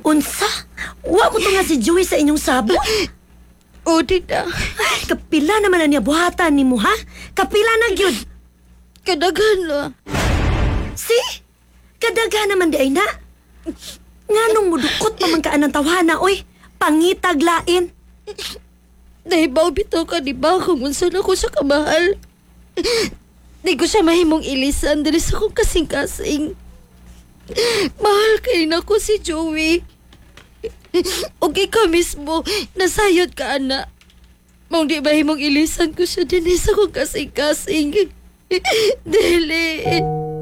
Unsa? Wa mo to nga si Joey sa inyong sabo? O, tita. Ay, kapila naman na niya buhatan ni mo, ha? Kapila na gyud. Kadaghan na. Si? Kadaghan naman di ay na. Nganong mudukot pa man kaan ng tawhana, oy? Pangitag lain. Nahibaw bitaw ka, di ba? Kung unsan ako siya kamahal. Di ko siya mahimong ilisan dali sa kong kasing-kasing. Mahal kay na ko si Joey. O ikaw mismo, nasayod ka, ana. Mong di mahimong ilisan ko siya din sa kong kasing-kasing. Dili.